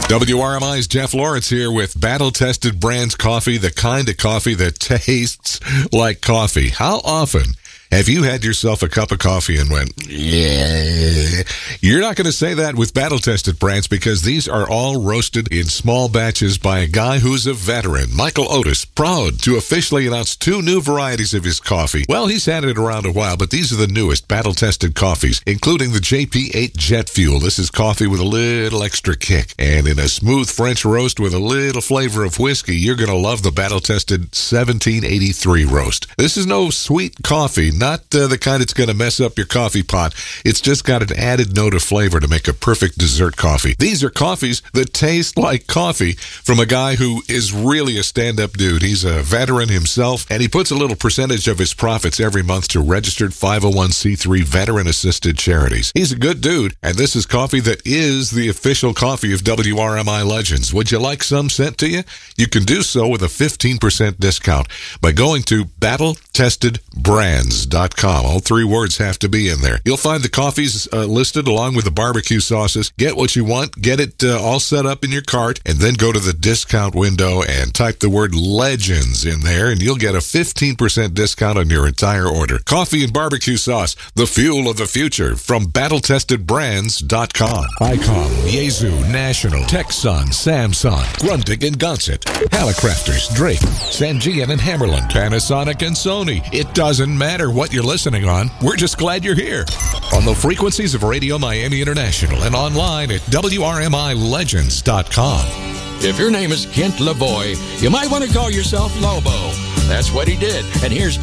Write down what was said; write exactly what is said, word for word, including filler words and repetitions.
W R M I's Jeff Lawrence here with battle-tested brands coffee, the kind of coffee that tastes like coffee. How often have you had yourself a cup of coffee and went, yeah? You're not going to say that with battle-tested brands because these are all roasted in small batches by a guy who's a veteran. Michael Otis, proud to officially announce two new varieties of his coffee. Well, he's had it around a while, but these are the newest battle-tested coffees, including the J P eight Jet Fuel. This is coffee with a little extra kick. And in a smooth French roast with a little flavor of whiskey, you're going to love the battle-tested seventeen eighty-three roast. This is no sweet coffee, not uh, the kind that's going to mess up your coffee pot. It's just got an added note of flavor to make a perfect dessert coffee. These are coffees that taste like coffee from a guy who is really a stand-up dude. He's a veteran himself, and he puts a little percentage of his profits every month to registered five oh one c three veteran-assisted charities. He's a good dude, and this is coffee that is the official coffee of W R M I Legends. Would you like some sent to you? You can do so with a fifteen percent discount by going to battle tested brands dot com. All three words have to be in there. You'll find the coffees uh, listed along with the barbecue sauces. Get what you want, get it uh, all set up in your cart, and then go to the discount window and type the word Legends in there, and you'll get a fifteen percent discount on your entire order. Coffee and barbecue sauce, the fuel of the future, from battle tested brands dot com. Icom, Yaesu, National, Texon, Samsung, Grundig and Gonset, Hallicrafters, Drake, Sangean and Hammerland, Panasonic and Sony. It doesn't matter what you're listening on. We're just glad you're here. On the frequencies of Radio Miami International and online at W R M I Legends dot com. If your name is Kent Lavoie, you might want to call yourself Lobo. That's what he did. And here's